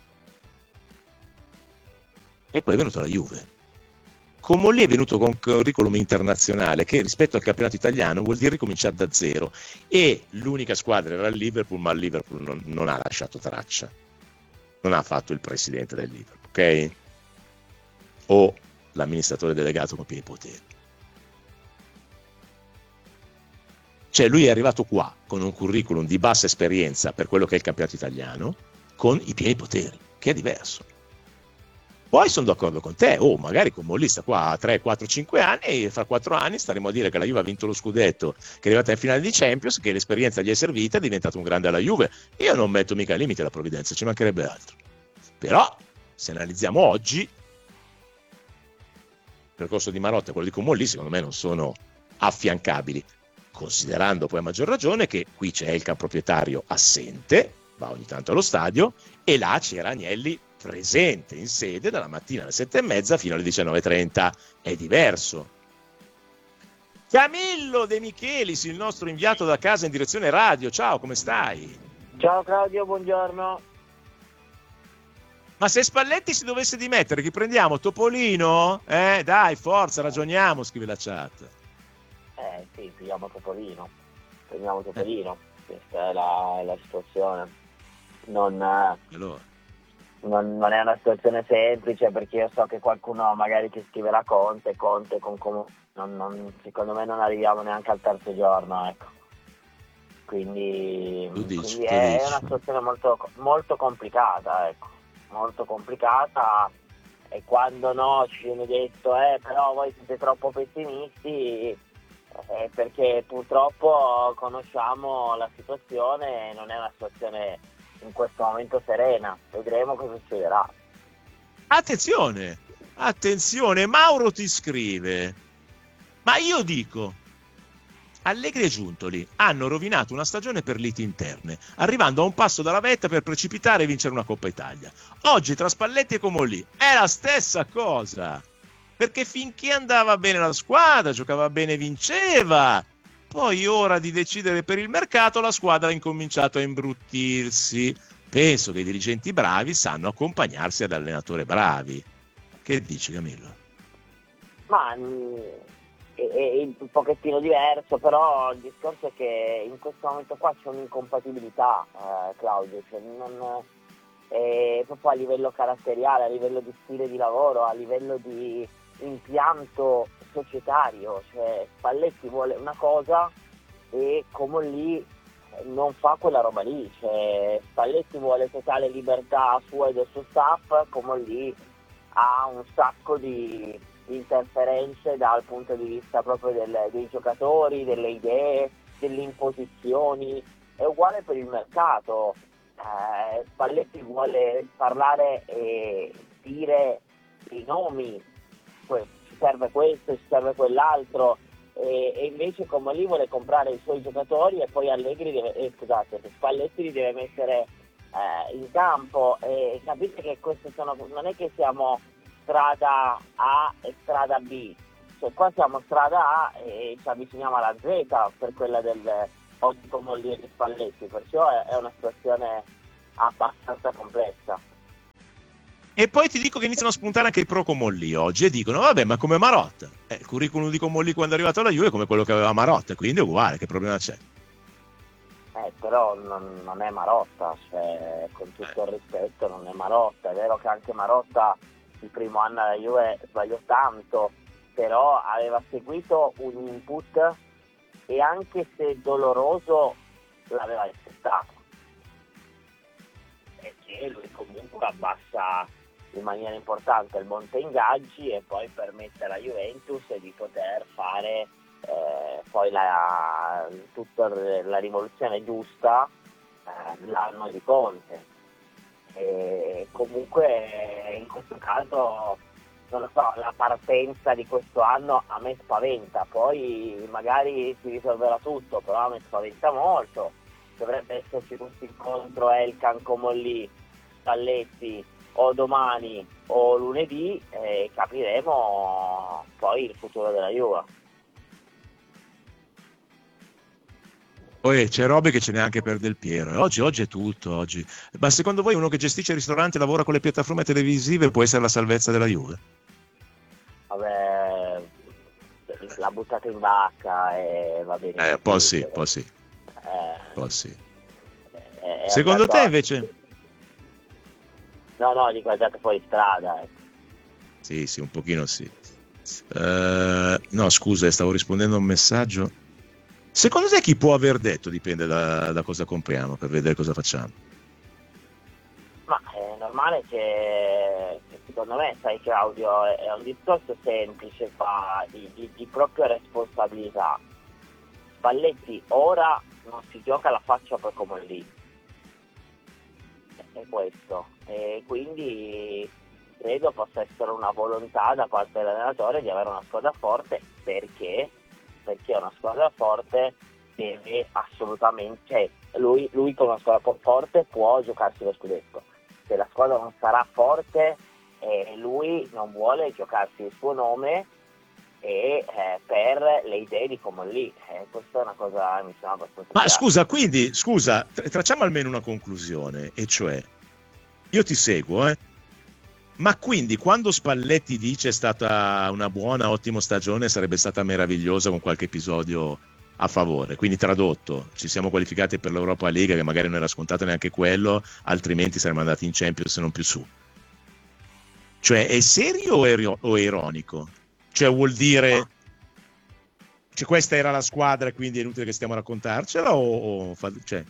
E poi è venuto alla Juve. Comolli è venuto con un curriculum internazionale che rispetto al campionato italiano vuol dire ricominciare da zero, e l'unica squadra era il Liverpool, ma il Liverpool non, non ha lasciato traccia, non ha fatto il presidente del Liverpool, ok? O l'amministratore delegato con pieni poteri. Cioè lui è arrivato qua con un curriculum di bassa esperienza per quello che è il campionato italiano, con i pieni poteri, che è diverso. Poi sono d'accordo con te, oh, magari con Molli sta qua a tre, quattro, cinque anni, e fra quattro anni staremo a dire che la Juve ha vinto lo scudetto, che è arrivata in finale di Champions, che l'esperienza gli è servita, è diventato un grande alla Juve. Io non metto mica limiti alla provvidenza, ci mancherebbe altro. Però, se analizziamo oggi, il percorso di Marotta e quello di Comolli, secondo me non sono affiancabili, considerando poi a maggior ragione che qui c'è il proprietario assente, va ogni tanto allo stadio, e là c'era Agnelli presente in sede dalla mattina alle sette e mezza fino alle diciannove e trenta. È diverso. Camillo De Michelis, il nostro inviato da casa in direzione radio, ciao, come stai? Ciao Claudio, buongiorno. Ma se Spalletti si dovesse dimettere, chi prendiamo? Topolino? Eh, dai, forza, ragioniamo, scrive la chat. Eh sì, prendiamo Topolino. Prendiamo Topolino. Eh. Questa è la, la situazione. Non... Allora. Non, non è una situazione semplice, perché io so che qualcuno magari che scriverà Conte, Conte con com- non, non, secondo me non arriviamo neanche al terzo giorno, ecco. Quindi, dici, quindi è, è una situazione molto, molto complicata, ecco, molto complicata. E quando no ci viene detto eh però voi siete troppo pessimisti, eh, perché purtroppo conosciamo la situazione, non è una situazione in questo momento serena. Vedremo cosa succederà. Attenzione, attenzione, Mauro ti scrive, ma io dico, Allegri e Giuntoli hanno rovinato una stagione per liti interne, arrivando a un passo dalla vetta per precipitare e vincere una Coppa Italia. Oggi tra Spalletti e Comolli è la stessa cosa, perché finché andava bene la squadra, giocava bene, vinceva. Poi ora di decidere per il mercato la squadra ha incominciato a imbruttirsi. Penso che i dirigenti bravi sanno accompagnarsi ad allenatori bravi. Che dici, Camillo? Ma è, è un pochettino diverso, però il discorso è che in questo momento qua c'è un'incompatibilità, eh, Claudio, cioè non, è proprio a livello caratteriale, a livello di stile di lavoro, a livello di impianto societario, cioè Spalletti vuole una cosa e Comolli non fa quella roba lì, cioè Spalletti vuole totale libertà sua e del suo staff, Comolli ha un sacco di, di interferenze dal punto di vista proprio del, dei giocatori, delle idee, delle imposizioni. È uguale per il mercato, eh, Spalletti vuole parlare e dire i nomi, ci serve questo, ci serve quell'altro, e, e invece Comolli vuole comprare i suoi giocatori e poi Allegri deve, eh, scusate, Spalletti li deve mettere eh, in campo, e capite che queste sono, non è che siamo strada A e strada B, cioè qua siamo strada A e ci avviciniamo alla Z per quella del oggi Comolli e di Spalletti, perciò è, è una situazione abbastanza complessa. E poi ti dico che iniziano a spuntare anche i pro Comolli oggi e dicono vabbè, ma come Marotta, eh, il curriculum di Comolli quando è arrivato alla Juve è come quello che aveva Marotta, quindi è uguale, che problema c'è? Eh, però non, non è Marotta, cioè, con tutto il rispetto non è Marotta. È vero che anche Marotta il primo anno alla Juve sbagliò tanto, però aveva seguito un input e anche se doloroso l'aveva rispettato, perché lui comunque abbassa in maniera importante il monte ingaggi e poi permette alla Juventus di poter fare eh, poi la, tutta la rivoluzione giusta eh, l'anno di Conte. E comunque in questo caso non lo so, la partenza di questo anno a me spaventa, poi magari si risolverà tutto, però a me spaventa molto. Dovrebbe esserci questo incontro Elkan Comolli Spalletti o domani o lunedì e capiremo poi il futuro della Juve. Poi c'è robe che ce n'è anche per Del Piero. Oggi, oggi è tutto. Oggi. Ma secondo voi uno che gestisce il ristorante e lavora con le piattaforme televisive può essere la salvezza della Juve? Vabbè, l'ha buttata in vacca e va bene. Eh, un po' sì, un po' sì. Eh, un po' sì. È Secondo te andato... invece? No, no, dico è andato fuori strada. Ecco. Sì, sì, un pochino sì. Uh, no, scusa, stavo rispondendo a un messaggio. Secondo te chi può aver detto? Dipende da, da cosa compriamo per vedere cosa facciamo. Ma è normale che, che secondo me, sai Claudio, è, è un discorso semplice qua di, di, di propria responsabilità. Spalletti ora non si gioca la faccia per Comolli, è questo, e quindi credo possa essere una volontà da parte dell'allenatore di avere una squadra forte, perché perché una squadra forte deve assolutamente, cioè lui, lui con una squadra forte può giocarsi lo scudetto. Se la squadra non sarà forte eh, lui non vuole giocarsi il suo nome e eh, per le idee di Comolli, eh, questa è una cosa mi sembra abbastanza ma chiara. scusa, quindi scusa tracciamo almeno una conclusione, e cioè io ti seguo eh ma quindi quando Spalletti dice è stata una buona, ottima stagione, sarebbe stata meravigliosa con qualche episodio a favore, quindi tradotto, ci siamo qualificati per l'Europa League che magari non era scontato neanche quello, altrimenti saremmo andati in Champions se non più su. Cioè è serio o, ero- o ironico? Cioè vuol dire cioè, questa era la squadra e quindi è inutile che stiamo a raccontarcela o, o fa- cioè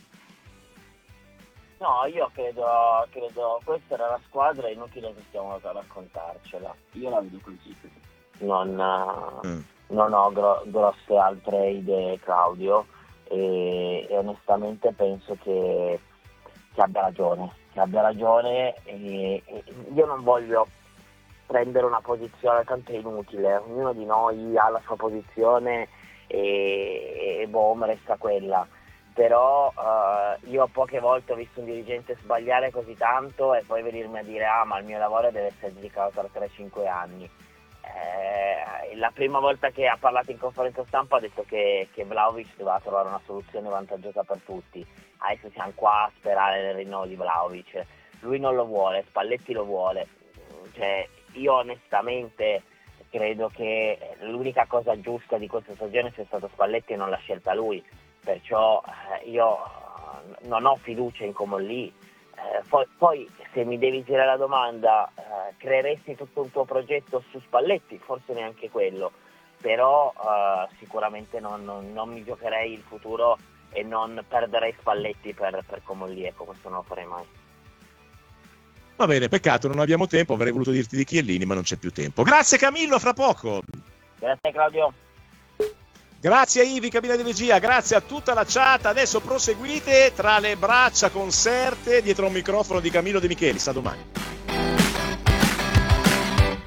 No, io credo, credo questa era la squadra, è inutile che stiamo a raccontarcela. Io la vedo così. Non, mm. non ho gro- grosse altre idee, Claudio, e, e onestamente penso che, che abbia ragione. Che abbia ragione e, e io non voglio prendere una posizione, tanto è inutile. Ognuno di noi ha la sua posizione e, e boh, resta quella. Però uh, io poche volte ho visto un dirigente sbagliare così tanto e poi venirmi a dire ah ma il mio lavoro deve essere dedicato tra tre cinque anni. Eh, la prima volta che ha parlato in conferenza stampa ha detto che, che Vlahovic doveva trovare una soluzione vantaggiosa per tutti. Adesso siamo qua a sperare nel rinnovo di Vlahovic. Lui non lo vuole, Spalletti lo vuole. Cioè, io onestamente credo che l'unica cosa giusta di questa stagione sia stato Spalletti e non l'ha scelta lui. Perciò eh, io non ho fiducia in Comolli. Eh, poi, poi se mi devi girare la domanda, eh, creeresti tutto un tuo progetto su Spalletti? Forse neanche quello, però eh, sicuramente non, non, non mi giocherei il futuro e non perderei Spalletti per, per Comolli, ecco, questo non lo farei mai. Va bene, peccato, non abbiamo tempo, avrei voluto dirti di Chiellini ma non c'è più tempo. Grazie Camillo, fra poco. Grazie Claudio. Grazie a Ivi, cabina di regia, grazie a tutta la chat. Adesso proseguite tra le braccia conserte dietro un microfono di Camillo De Michelis. A domani.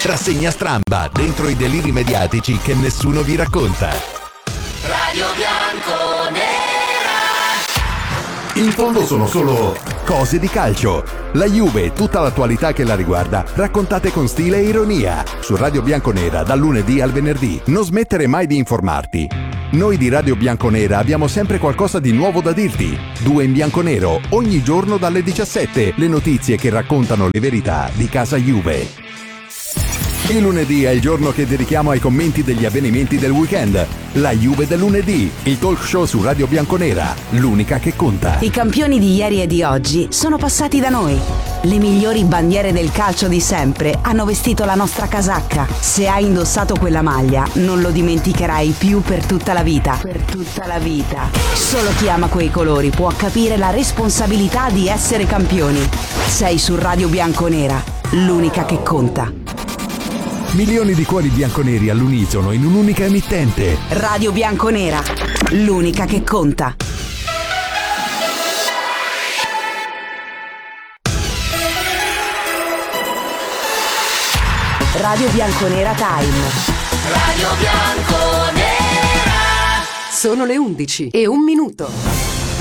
Rassegna stramba dentro i deliri mediatici che nessuno vi racconta. Radio Bianconera. In fondo sono solo cose di calcio. La Juve e tutta l'attualità che la riguarda, raccontate con stile e ironia. Su Radio Bianconera dal lunedì al venerdì. Non smettere mai di informarti. Noi di Radio Bianconera abbiamo sempre qualcosa di nuovo da dirti. Due in bianconero, ogni giorno dalle diciassette. Le notizie che raccontano le verità di casa Juve. Il lunedì è il giorno che dedichiamo ai commenti degli avvenimenti del weekend. La Juve del lunedì, il talk show su Radio Bianconera, l'unica che conta. I campioni di ieri e di oggi sono passati da noi. Le migliori bandiere del calcio di sempre hanno vestito la nostra casacca. Se hai indossato quella maglia, non lo dimenticherai più per tutta la vita. Per tutta la vita. Solo chi ama quei colori può capire la responsabilità di essere campioni. Sei su Radio Bianconera, l'unica che conta. Milioni di cuori bianconeri all'unisono in un'unica emittente. Radio Bianconera, l'unica che conta. Radio Bianconera Time. Radio Bianconera. Sono le undici e un minuto.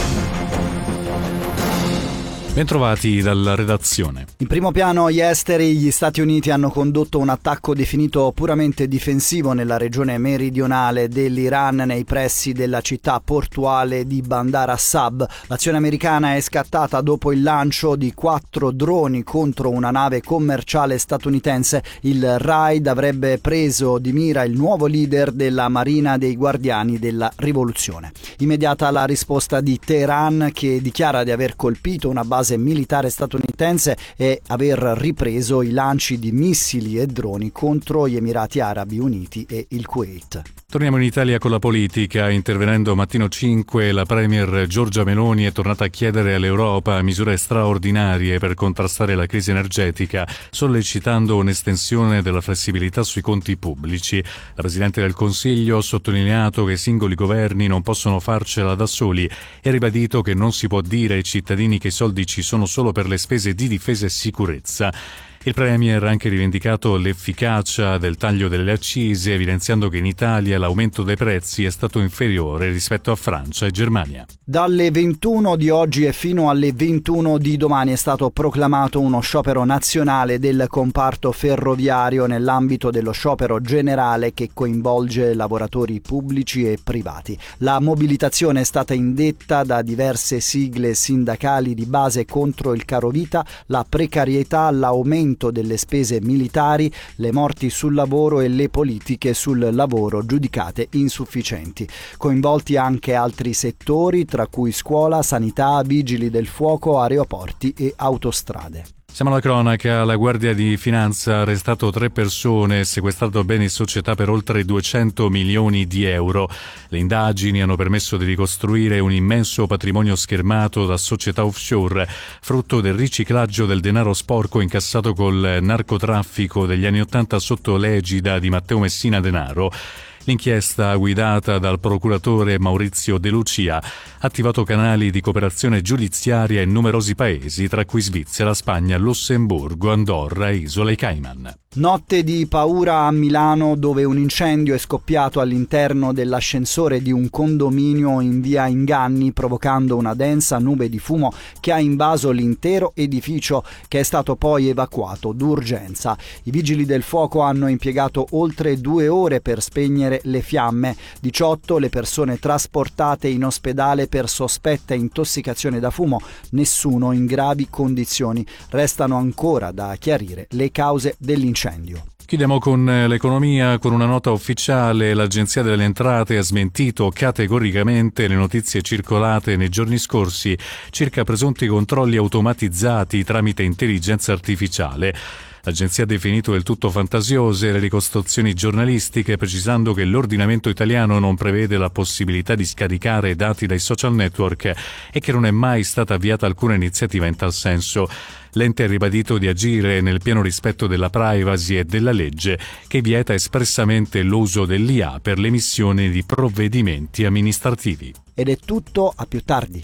Bentrovati dalla redazione. In primo piano gli esteri. Gli Stati Uniti hanno condotto un attacco definito puramente difensivo nella regione meridionale dell'Iran, nei pressi della città portuale di Bandar Assab. L'azione americana è scattata dopo il lancio di quattro droni contro una nave commerciale statunitense. Il raid avrebbe preso di mira il nuovo leader della Marina dei Guardiani della Rivoluzione. Immediata la risposta di Teheran, che dichiara di aver colpito una base militare statunitense e aver ripreso i lanci di missili e droni contro gli Emirati Arabi Uniti e il Kuwait. Torniamo in Italia con la politica. Intervenendo Mattino cinque, la premier Giorgia Meloni è tornata a chiedere all'Europa misure straordinarie per contrastare la crisi energetica, sollecitando un'estensione della flessibilità sui conti pubblici. La Presidente del Consiglio ha sottolineato che i singoli governi non possono farcela da soli e ha ribadito che non si può dire ai cittadini che i soldi ci sono solo per le spese di difesa e sicurezza. Il Premier ha anche rivendicato l'efficacia del taglio delle accise, evidenziando che in Italia l'aumento dei prezzi è stato inferiore rispetto a Francia e Germania. Dalle ventuno di oggi e fino alle ventuno di domani è stato proclamato uno sciopero nazionale del comparto ferroviario nell'ambito dello sciopero generale che coinvolge lavoratori pubblici e privati. La mobilitazione è stata indetta da diverse sigle sindacali di base contro il carovita, la precarietà, l'aumento delle spese militari, le morti sul lavoro e le politiche sul lavoro giudicate insufficienti. Coinvolti anche altri settori, tra cui scuola, sanità, vigili del fuoco, aeroporti e autostrade. Siamo alla cronaca. La Guardia di Finanza ha arrestato tre persone e sequestrato beni e società per oltre duecento milioni di euro. Le indagini hanno permesso di ricostruire un immenso patrimonio schermato da società offshore, frutto del riciclaggio del denaro sporco incassato col narcotraffico degli anni Ottanta sotto l'egida di Matteo Messina Denaro. L'inchiesta, guidata dal procuratore Maurizio De Lucia, ha attivato canali di cooperazione giudiziaria in numerosi paesi, tra cui Svizzera, Spagna, Lussemburgo, Andorra e Isole Cayman. Notte di paura a Milano, dove un incendio è scoppiato all'interno dell'ascensore di un condominio in via Inganni, provocando una densa nube di fumo che ha invaso l'intero edificio, che è stato poi evacuato d'urgenza. I vigili del fuoco hanno impiegato oltre due ore per spegnere le fiamme. diciotto le persone trasportate in ospedale per sospetta intossicazione da fumo, nessuno in gravi condizioni. Restano ancora da chiarire le cause dell'incendio. Chiudiamo con l'economia. Con una nota ufficiale, l'Agenzia delle Entrate ha smentito categoricamente le notizie circolate nei giorni scorsi circa presunti controlli automatizzati tramite intelligenza artificiale. L'agenzia ha definito del tutto fantasiose le ricostruzioni giornalistiche, precisando che l'ordinamento italiano non prevede la possibilità di scaricare dati dai social network e che non è mai stata avviata alcuna iniziativa in tal senso. L'ente ha ribadito di agire nel pieno rispetto della privacy e della legge, che vieta espressamente l'uso dell'I A per l'emissione di provvedimenti amministrativi. Ed è tutto, a più tardi.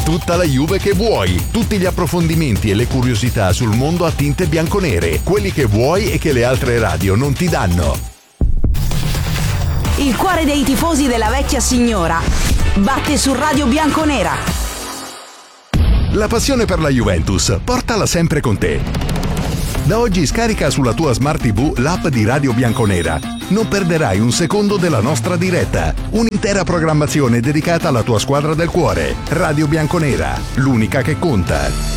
tutta la Juve che vuoi, tutti gli approfondimenti e le curiosità sul mondo a tinte bianconere, quelli che vuoi e che le altre radio non ti danno. Il cuore dei tifosi della vecchia signora batte su Radio Bianconera. La passione per la Juventus, portala sempre con te. Da oggi scarica sulla tua Smart tivù l'app di Radio Bianconera. Non perderai un secondo della nostra diretta. Un'intera programmazione dedicata alla tua squadra del cuore. Radio Bianconera, l'unica che conta.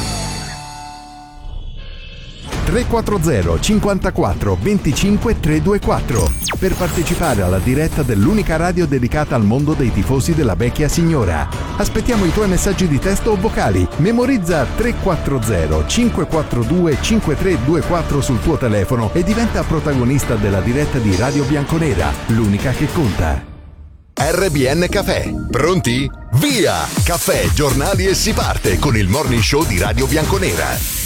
tre quattro zero cinquantaquattro venticinque trecentoventiquattro per partecipare alla diretta dell'unica radio dedicata al mondo dei tifosi della vecchia signora. Aspettiamo i tuoi messaggi di testo o vocali. Memorizza tre quattro zero cinque quattro due cinque tre due quattro sul tuo telefono e diventa protagonista della diretta di Radio Bianconera, l'unica che conta. R B N Caffè. Pronti? Via! Caffè, giornali e si parte con il morning show di Radio Bianconera.